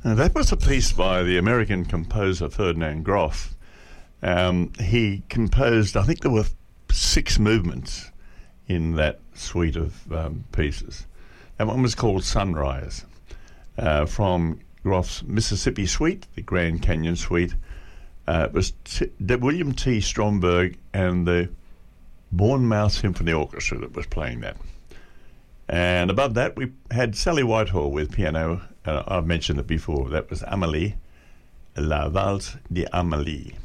That was a piece by the American composer Ferdinand Groff. He composed, I think there were 6 movements in that suite of pieces. And one was called Sunrise, from Groff's Mississippi Suite, the Grand Canyon Suite. It was William T. Stromberg and the Bournemouth Symphony Orchestra that was playing that. And above that, we had Sally Whitehall with piano. I've mentioned it before. That was Amélie, La Valse d'Amélie.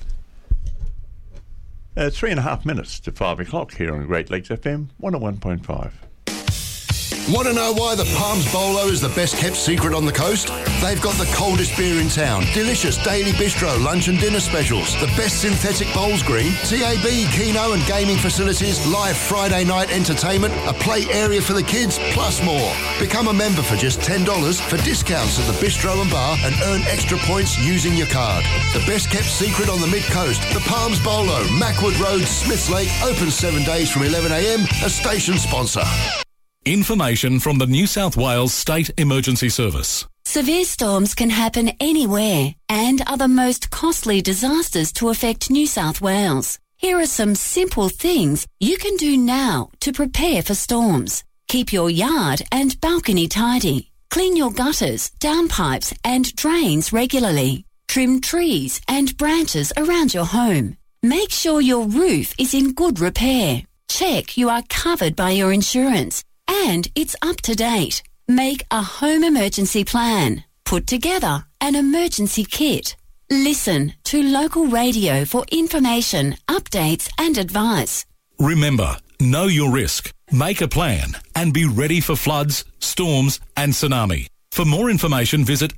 3.5 minutes to 5 o'clock here on Great Lakes FM 101.5. Want to know why the Palms Bolo is the best kept secret on the coast? They've got the coldest beer in town, delicious daily bistro lunch and dinner specials, the best synthetic bowls green, TAB, Keno and gaming facilities, live Friday night entertainment, a play area for the kids, plus more. Become a member for just $10 for discounts at the bistro and bar and earn extra points using your card. The best kept secret on the mid-coast, the Palms Bolo, Mackwood Road, Smiths Lake, open 7 days from 11am, a station sponsor. Information from the New South Wales State Emergency Service. Severe storms can happen anywhere and are the most costly disasters to affect New South Wales. Here are some simple things you can do now to prepare for storms. Keep your yard and balcony tidy. Clean your gutters, downpipes and drains regularly. Trim trees and branches around your home. Make sure your roof is in good repair. Check you are covered by your insurance and it's up to date. Make a home emergency plan. Put together an emergency kit. Listen to local radio for information, updates and advice. Remember, know your risk, make a plan and be ready for floods, storms and tsunami. For more information, visit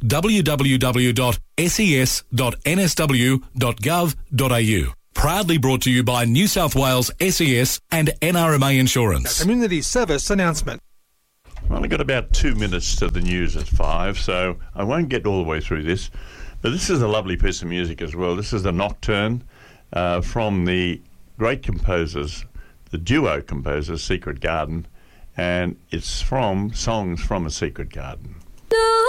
www.ses.nsw.gov.au. Proudly brought to you by New South Wales SES and NRMA Insurance. Community service announcement. Well, I've got about 2 minutes to the news at 5, so I won't get all the way through this. But this is a lovely piece of music as well. This is the Nocturne from the great composers, the duo composers, Secret Garden, and it's from Songs from a Secret Garden.